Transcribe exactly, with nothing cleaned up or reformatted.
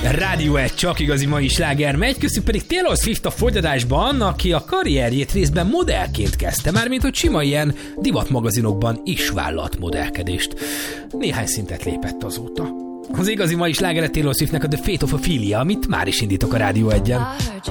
Rádió egy csak igazi mai sláger megy, köztük pedig Taylor Swift a fogyadásban, aki a karrierjét részben modellként kezdte, mármint hogy sima ilyen divatmagazinokban is vállalt modellkedést. Néhány szintet lépett azóta. Az igazi mai slágere Taylor Swiftnek a The Fate of Ophelia, amit már is indítok a Rádió egyen.